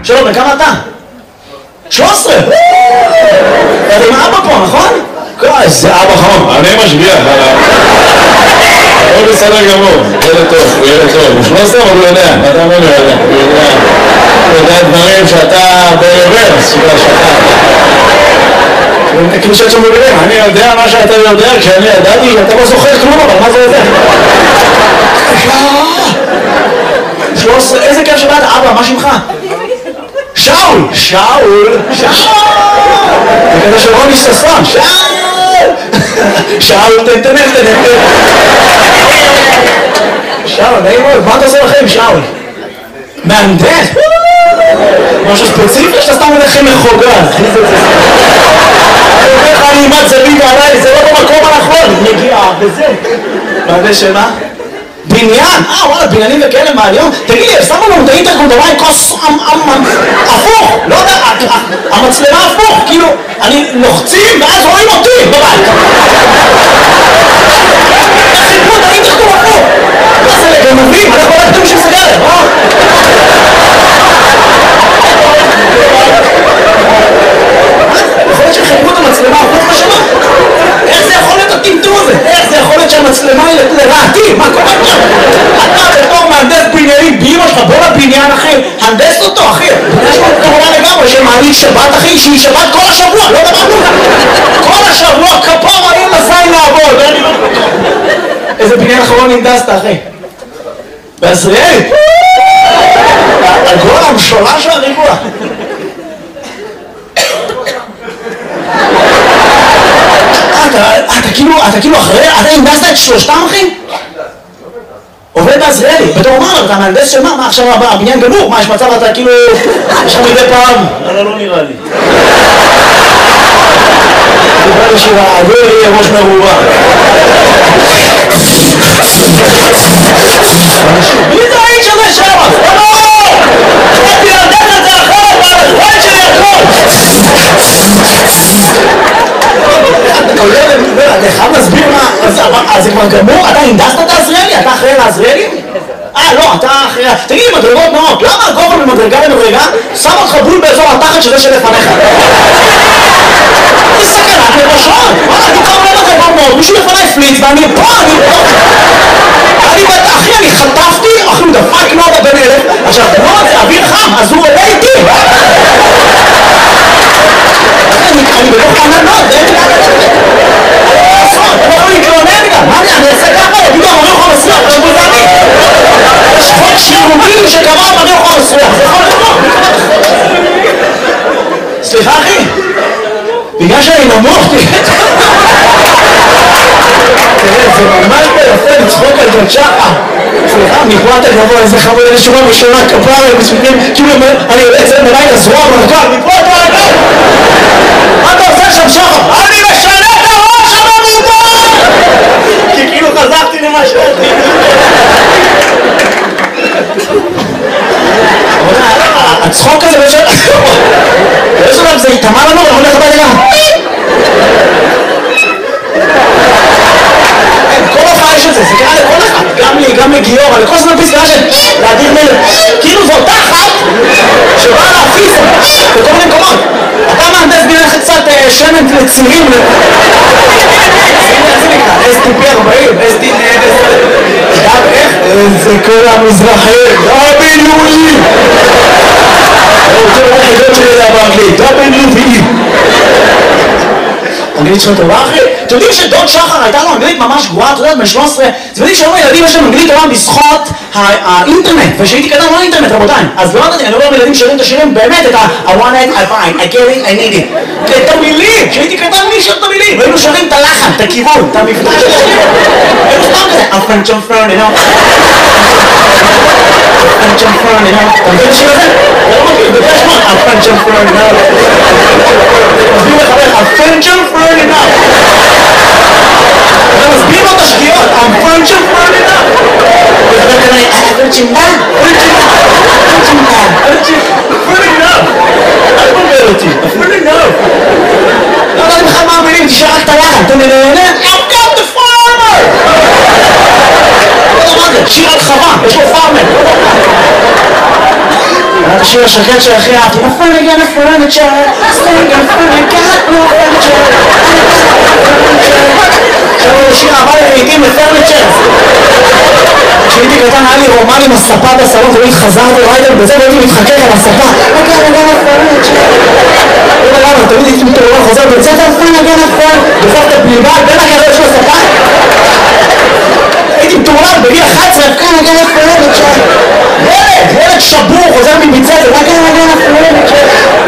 שלום, בן כמה אתה? 13! אתה עם האבא פה, נכון? איזה אבא חום. אני משגיח עליו. הוא בסדר גמור, ילד טוב, הוא ילד טוב. הוא 13 אבל הוא יודע, אתה אומר הוא יודע. הוא יודע דברים שאתה ברברס, כאילו שאת שם בגלל, אני יודע מה שאתה יודע, כשאני ידעתי, אתה לא זוכר כלום, אבל מה זה יודע? 13, איזה כיף שבאת, אבא, מה שמך? שאול! שאול! שאול! זה כזה של רוני ששון, שאול! שאול, תן. שאול, נעים מאוד, מה אתה עושה לכם, שאול? מהנדס? משהו ספציפי שאתה סתם הולכם מחוגג? אני אומר לך, אני אימת זווית עליי, זה לא במקום הנכון, נגיעה, וזה. מהנדס שמה? בניין? וואלה, בניינים וכאלה מהיום? תגיד לי, שמו לנו את האינטרקום דומה עם כוס הפוך, לא יודע, המצלמה הפוך, כאילו, אני לוחצים ואז רואים אותי בבית. חיפרו את האינטרקום הפוך. מה זה לגנבים? אנחנו הולכתם בשביל סגרת, יכול להיות שחיפרו את המצלמה הפוך בשמה? איך זה יכול להיות הטמטום הזה? איך זה יכול להיות שהמצלמה היא לרעתי? מה קורה עכשיו? אתה בתור מהנדס בניינים באמא שלך, בוא לבניין אחי, הנדס אותו אחי. יש פה קורונה לגמרי שמעלית שבת אחי, שהיא שבת כל השבוע, לא דבר כלום. כל השבוע כפר אין לזין לעבוד. איזה בניין אחרון הנדסת אחי? בעזריאלי? הגול המשולש והריבוע. אתה כאילו אחרי, אתה הנדסת את שלושתם אחי? עובד בעזריאלי, בתור אומר, אתה מהנדס של מה עכשיו הבניין גמור? מה יש מצב אתה כאילו, יש לך מדי פעם? לא נראה לי. נראה לי שהעגור יהיה ראש מרובה. מי זה האיש הזה שם? באתי להנדס את זה אחרת, והזמן שלי הכל! אתה חייב להסביר מה, אז זה כבר גמור? אתה הנדסת את העזריאלי? אתה אחראי לעזריאלים? לא, אתה אחראי... תגיד לי, מדרגות נאות, למה הגובה ממדרגה למדרגה שם אותך בול באזור התחת שזה שלפניך? זה סכנת לראשון! וואלה, אני קרוב למדרגות נאות, מישהו לפני הפליץ ואני פה, אחי, אני חטפתי, אחי, הוא דפק נאות הבן אלף, עכשיו, נאות זה אוויר חם, אז הוא עולה איתי! אני בתוך ענן נאות, זה אין לי אני יכול להתלונן גם, מה אני אעשה ככה? יגידו, אני יכול לסריח, עכשיו זה אני יש חוק שירוגים שקבע אני יכול לסריח, זה יכול לבוא סליחה אחי בגלל שאני נמוך תראה, זה ממש ביפה לצחוק על ג'ת שחה סליחה, מפה אתה גבוה, איזה חמוד, איזה שורה בשורה כפרה, מספיקים כאילו אני יוצא מלאי לזרוע מרכב, מפה אתה רגע מה אתה עושה שם שחה? אני משנה את הראש הממומן! כי כאילו חזרתי למה שאתי הצחוק הזה באיזשהו לב זה יתאמה לנו, אני הולך הביתה כל הופעה יש את זה, זה קרה לכל אחד גם לי, גם לגיור, לכל זמן פסקה של להדיר מלך כאילו זו אותה אחת שבאה להפיס בכל מיני מקומות אתה מהנדס בניין קצת שמן לצירים איך זה נקרא? STP 40, STP גם איך? זה כל המזרחי WE אני רוצה לראות חידות שלי זה באנגלית WE אנגלית שלו טובה אחי? אתם יודעים שדוד שחר הייתה לו אנגלית ממש גרועה, אתה יודעת, בן 13 אתם יודעים שהיום הילדים יש להם אנגלית טובה בזכות האינטרנט ושהייתי קטן לא האינטרנט רבותיי אז לא ידעתי, אני אומר לילדים שרים את השירים באמת את I want it, I find, I get it, I need it את המילים, שהייתי קטן מי שר את המילים והיינו שרים את הלחן, את הכיוון, את המפתח של השיר היינו סתם כזה I'm French, I'm French, you know French, I'm French, you know אתה מבין השיר הזה? אתה לא מכיר, זה פרש מאוד I'm French, I'm French, you know מסביר לחבר, I'm French, I'm French, you know אתה מסביר לו את השגיאות I'm French, I'm French, you know וחבר כנראה, פרצ'ינדה, אל תבלבל אותי, אפילו לא לא יודעת בכלל מה המילים, תשאר רק את הלחן אתה נהנה, I've got the farmer לא יודע מה זה, שיר על חווה, יש לו פארמר את השיר השקט של הכי אהבתי. נפל נגן הפרנצ'ר, סטנג הפרנצ'ר, לא פרנצ'ר. עכשיו הוא שיר אהבה לעיתים לפרנצ'ר. כשהייתי קטן היה לי רומן עם הספה בסלון, תמיד חזרתי ריידר בזה והייתי מתחכך על הספה. נגן הפרנצ'ר. למה, תמיד הייתי מתעורר חוזר בית ספר, נגן הפרנצ'ר. דוחף את הבלבד בין הגריות של הספה. הייתי מתעורר בגיל 11, נגן הפרנצ'ר. ילד שבור, חוזר מביצה, זה רק נגן הפרנצ'ר.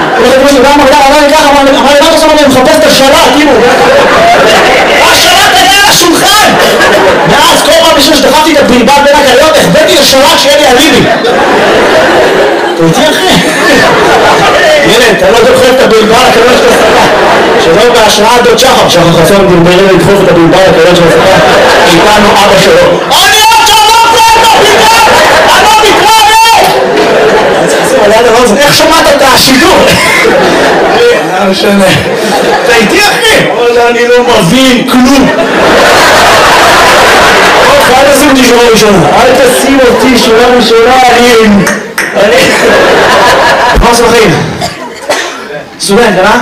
אמר לי, מה אתה שם אני מחפש את השלט, תראו. השלט היה על השולחן! ואז כל פעם בשביל שדחפתי את הבלבד בין הגריות, החבאתי לשלט שיהיה לי אליבי. אתה איתי אחי? ילד, אתה לא דוחף את הבלבד הקריות של הספה. שלא בהשראת דוד שחר, שחר חסון דרברי לדחוף את הבלבד הקריות של הספה. איתנו אבא שלו. אני עוד שלום פרטו, בלבד! אני לא מתראה! אני צריך לשים על יד הרוזן, איך שמעת את השידור? לא משנה. אתה איתי אחי? אני לא מבין כלום. אל תשים אותי שורה ראשונה. אל תשים אותי שורה ראשונה, אני... מה עושה בחיים? סטודנט, אה?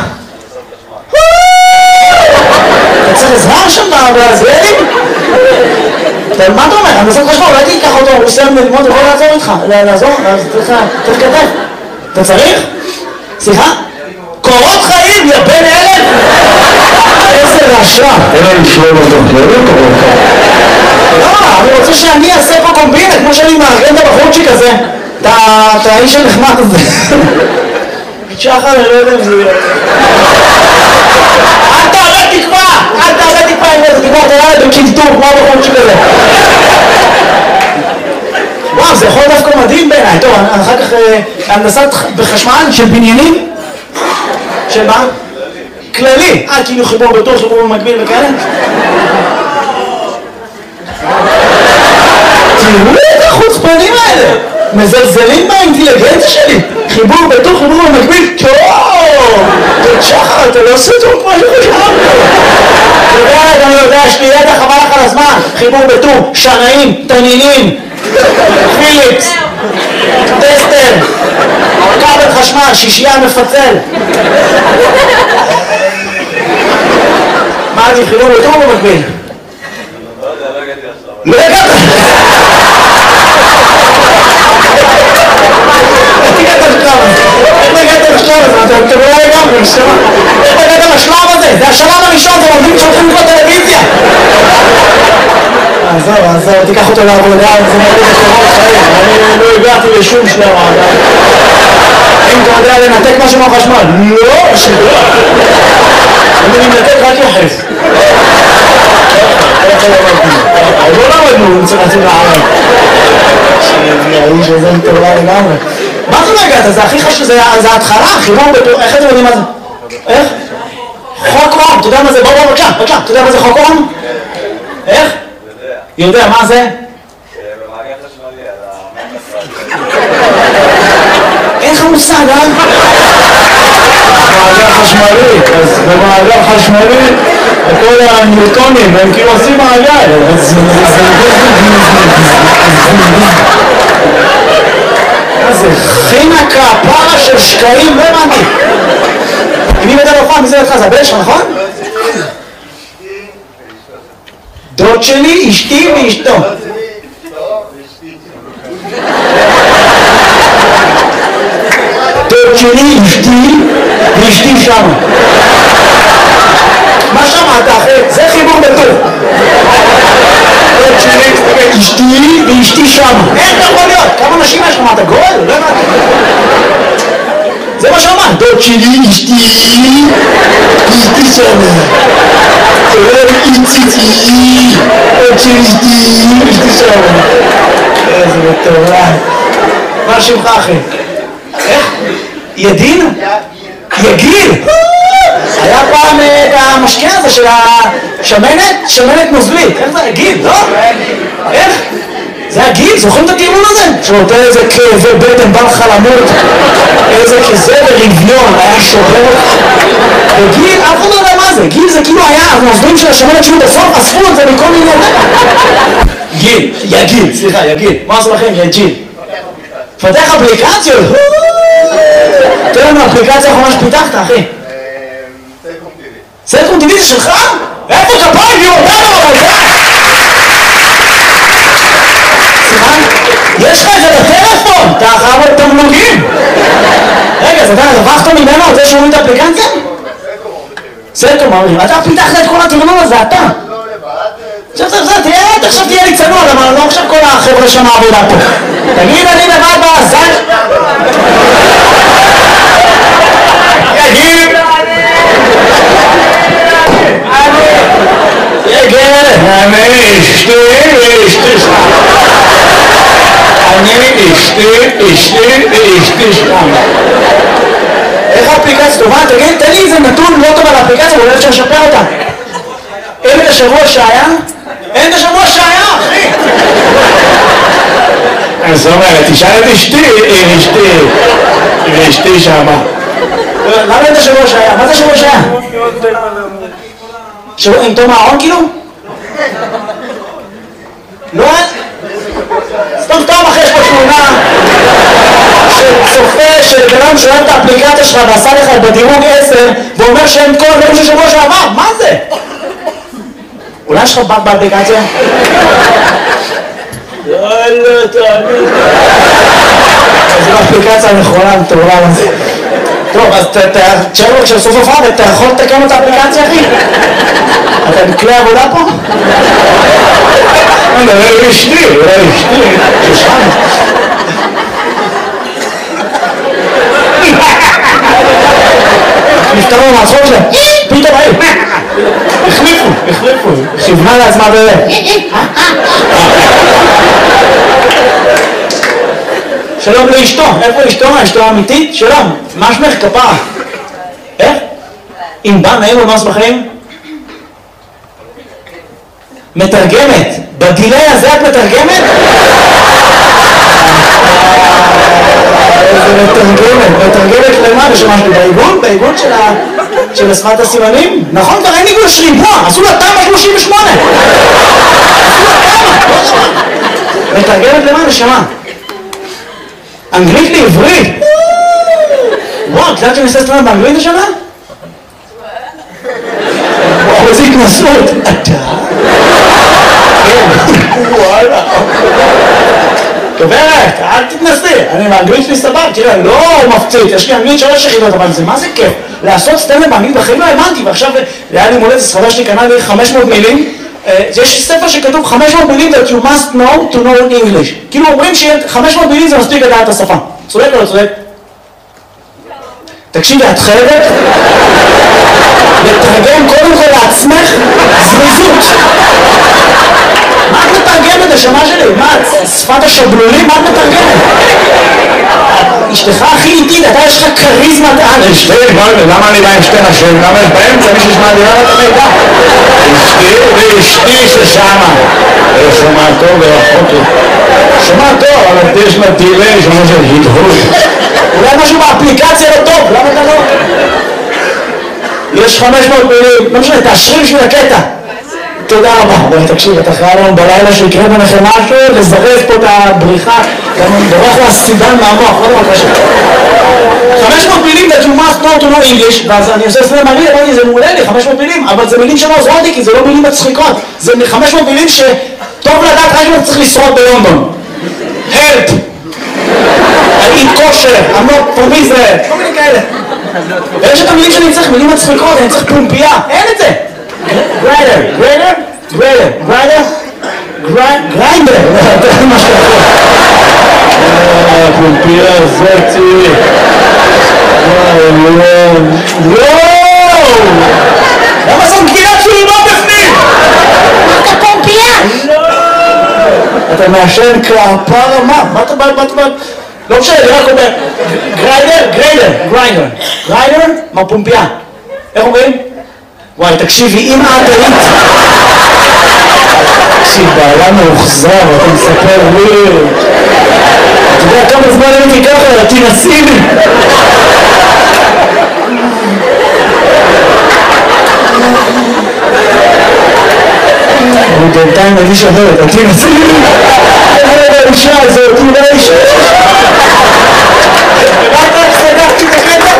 אתה צריך עזרה שם בהזבלים? מה אתה אומר? אני עושה חשבון, אולי תיקח אותו, הוא סיים ללמוד, הוא יכול לעזור איתך. לעזור? צריך כתב. אתה צריך? סליחה? קורות חיים, יא בן אלף! איזה רשע! אין לי לשלול אותו, לא קורות חיים. לא, אני רוצה שאני אעשה פה קומבינה, כמו שאני מארגן את הבחורצ'יק הזה. את האיש הנחמד הזה. שחר, אני לא יודע אם זה יהיה. אל תעלה תקווה! אל תעלה תקווה עם איזה תקווה, אתה יאללה בקינטור, כמו הבחורצ'יק הזה. וואו, זה יכול דווקא מדהים בעיניי. טוב, אחר כך הנדסת בחשמל של בניינים. של מה? כללי. כאילו חיבור בטוח, חיבור במקביל וכאלה. תראו את החוצפנים האלה, מזלזלים באינטליגנציה שלי. חיבור בטוח, חיבור במקביל. טוב, שחר, אתה לא עושה טוב כמו שחשבנו. אני יודע, יש לי ידע חבל לך על הזמן. חיבור בטור, שנאים, תנינים, פיליפס, טסטר, כבל חשמל, שישייה מפצל. מה אני, חיבור בטור במקביל? לא הגעת! איך הגעת לשלב הזה? אתה לא לגמרי, איך הגעת לשלב הזה? זה השלב הראשון, זה עובדים שהולכים לקרוא טלוויזיה. עזוב, תיקח אותו לעבודה, זה מראה בקורות חיים. אני לא הגעתי לשום שלב עדיין. אם אתה יודע לנתק משהו מהחשמל? לא, שלא. אם אני מנתק רק יחס. לא למדנו, אני צריך להציג לערב. האיש הזה מטורף לגמרי. מה זה לא הגעת? זה הכי חשוב, זה ההתחלה, חיבור בטור, איך אתם יודעים מה זה? איך? חוק אום, אתה יודע מה זה? בוא, בבקשה, אתה יודע מה זה חוק אום? איך? יודע, מה זה? במעגל חשמלי, אין לך מושג, אה? במעגל חשמלי, אז במעגל חשמלי כל הניוטונים הם כאילו עושים מעגל. מה זה? חינה כפרה של שקעים, לא הבנתי. מי יודע בפעם, מי זה לך? זה הבן שלך, נכון? דוד שלי, אשתי ואשתו. דוד שלי, אשתי ואשתי שם. מה שמעת אחי? זה חיבור בטור. דוד שלי, אשתי ואשתי שם. איך אתה יכול להיות? כמה נשים יש לך? מה אתה גול? לא הבנתי. זה מה שאמרת. דוד שלי, אשתי ואשתי שם. איציצי, עוד שלישתי, אשתי שם. איזה מטורף. מה שמך אחי? איך? ידין? יגיל? היה פעם את המשקה הזה של השמנת? שמנת נוזלית. איך זה? יגיל, לא? איך? זה הגיל, זוכרים את הטיעון הזה? שנותן איזה כאבי בטן, בא לך למות, איזה כזה ורביון, היה שובר. וגיל, אף אחד לא יודע מה זה, גיל זה כאילו היה, הנוזלים של השמנת שהוא בסוף, אספו את זה מכל מיני... גיל, יגיל, סליחה, יגיל. מה עושה לכם? יגיל. פתח אפליקציות, תן לנו אפליקציה האחרונה שפיתחת, אחי. סלקום TV. סלקום TV זה שלך? איפה כפיים? יהיו אותנו בבית! סימן? יש לך את זה בטלפון! אתה חייב עוד תמלוגים! רגע, אז אתה רווחת ממנו על זה שהוא את האפליקציה? סלקום אומרים. אתה פיתחת את כל התרנון הזה, אתה! עכשיו תהיה לי צנוע, למה לא עכשיו כל החבר'ה שם העבודה פה. תגיד, אני לבד בעזר. יגיד. אני אשתי שם. איך האפליקציה טובה? תגיד, תן לי איזה נתון לא טוב על האפליקציה, ואולי אפשר לשפר אותה. אין את השבוע שהיה? אין את השבוע שהיה, אחי! זאת אומרת, תשאל את אשתי שמה. למה אין את השבוע שהיה? מה זה השבוע שהיה? שבוע עם תום הארון כאילו? לא? סתם אחרי יש פה תמונה של צופה של גרם שאוהב את האפליקציה שלך ועשה לך בדירוג 10 ואומר שהם כל הדברים של שבוע שעבר, מה זה? אולי יש לך בת באפליקציה? יאללה, תאמין. זו האפליקציה הנכונה, מטורלל הזה. טוב, אז תשאר לו כשסוף סוף עבד, אתה יכול לתקן את האפליקציה, אחי? אתה בכלי עבודה פה? אולי אשתי. ששם. נפתרו מהצחוק שלהם. פתאום היו. החליפו. כיוונה לעצמה שלום לאשתו. איפה אשתו? אשתו האמיתית? שלום. מה שמך? כפרה. איך? אם בא נעים ומס בחיים? מתרגמת. בגילי הזה את מתרגמת? איזה מתרגמת למה? בשמה שלי בעיגון של השפת הסימנים? נכון, כבר אין עיגון שריבוע, עשו לה תמה 38. מתרגמת למה? נשמה. אנגלית לעברית. וואו, את יודעת שאני עושה סטרנד באנגלית השנה? וואו, איזה התנסות. אתה? וואלה. גברת, אל תתנסי, אני באנגלית שלי סבב, תראה, לא מפציץ, יש לי אנגלית 3 יחידות, אבל זה מה זה כיף? לעשות סטנדאפ באנגלית בחיים לא האמנתי, ועכשיו היה לי מולדת, ספרה שלי קנה לי 500 מילים, יש ספר שכתוב 500 מילים that you must know to know English, כאילו אומרים ש500 מילים זה מספיק לדעת את השפה, צודק או לא צודק? תקשיבי, את חייבת לתרגם קודם כל לעצמך זריזות. מה את מתרגמת, השמה שלי? מה, שפת השבלולים? מה את מתרגמת? אשתך הכי איטית, אתה יש לך קריזמת על. אשתי, למה אני בא עם שתי נשים? למה יש באמצע מי שישמע דירה את המידע? אשתי ששמה. שומע טוב ורחוק. שומע טוב, אבל יש לה דילי, שומע של הדהוד. אולי משהו באפליקציה לא טוב, למה אתה לא? יש 500 מילים, לא משנה, תאשרי בשביל הקטע. תודה רבה. בואי תקשיב, אתה חייב לנו בלילה שיקרה ביניכם משהו, לזרז פה את הבריחה, גם בורח לה סידן מהמוח, לא דבר קשה. 500 מילים that you must know to know English, ואז אני עושה סלם אנגלית, אמרתי, זה מעולה לי, 500 מילים, אבל זה מילים שלא עוזרות לי, כי זה לא מילים מצחיקות. זה 500 מילים שטוב לדעת רק אם צריך לשרוד בלונדון. help! I eat kosher, I'm not from Israel, כל מיני כאלה. ויש את המילים שאני צריך, מילים מצחיקות, אני צריך פומפייה, אין את זה. גריינדר, מה שאתה יכול. פומפייה זאתי. וואו! למה זאת גבינת שולמה בפנים? אתה פומפייה? אתה מעשן כפרה מה? מה אתה בא? לא משנה, אני רק אומר גריינדר, מה פומפייה? איך אומרים? וואי, תקשיבי, אם את היית... תקשיב, בעלה מאוחזר, אתה מספר לי... אתה יודע כמה זמן הייתי ככה, תנסי לי! אני בינתיים מרגיש אחרת, תנסי לי! האישה הזאת, אולי אישה! רק סגרתי את החדר!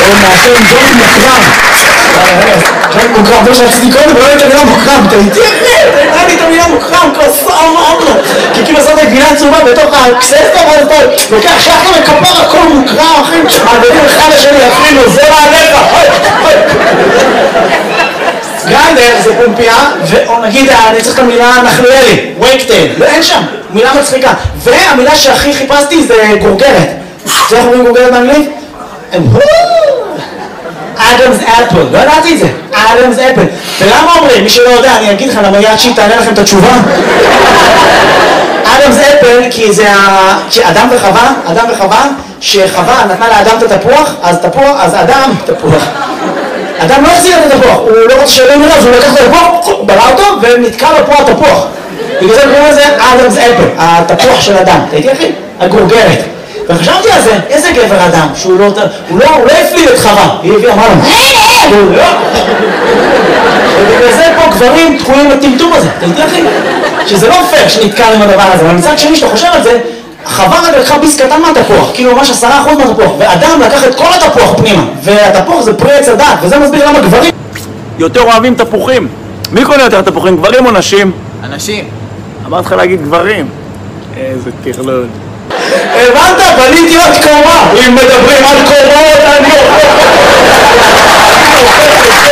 נעשה עם ג'ון מוקרם. ג'ון מוקרם, זה שרציתי קודם, ולא את המילה מוקרם. אתה איתי אחי, תראה לי את המילה מוקרם, כי כאילו עושה את הגבינה צהובה בתוך הקססטה, ואתה לוקח שחר וכפר, הכל מוקרם, אחי. מעבדים אחד לשני, אפילו, זה מעליך. גרנדר זה פומפיה, או נגיד, אני צריך את המילה נחליאלי, וייקטייל, ואין שם, מילה מצחיקה. והמילה שהכי חיפשתי זה גורגרת. זה איך אומרים גורגרת באנגלית? אדמס אפל, לא ידעתי את זה, אדמס אפל. ולמה אומרים? מי שלא יודע, אני אגיד לך למה יד שהיא תענה לכם את התשובה. אדמס אפל, כי זה אדם וחווה, שחווה נתנה לאדם את התפוח, אז אדם, תפוח. אדם לא החזיר את התפוח, הוא לא רוצה שאלה מראה, אז הוא לקח את התפוח, בלע אותו, ונתקע לו פה התפוח. בגלל זה קוראים לזה אדמס אפל, התפוח של אדם. תהייתי אחי? הגורגרת. וחשבתי על זה, איזה גבר אדם, שהוא לא הפליל את חווה, היא הביאה, אמרה לו, ובגלל זה פה גברים תקועים לטמטום הזה, תהייתי אחי? שזה לא פייר שנתקע עם הדבר הזה, אבל מצד שני שאתה חושב על זה, חווה רק לקחה ביס קטן מהתפוח, כאילו ממש 10% מהתפוח, ואדם לקח את כל התפוח פנימה, והתפוח זה פרי עץ הדעת, וזה מסביר למה גברים יותר אוהבים תפוחים. מי קונה יותר תפוחים, גברים או נשים? אנשים. אמרת לך להגיד גברים. איזה תכלול. הבנת? בניתי עוד קומה. אם מדברים על קומות, אני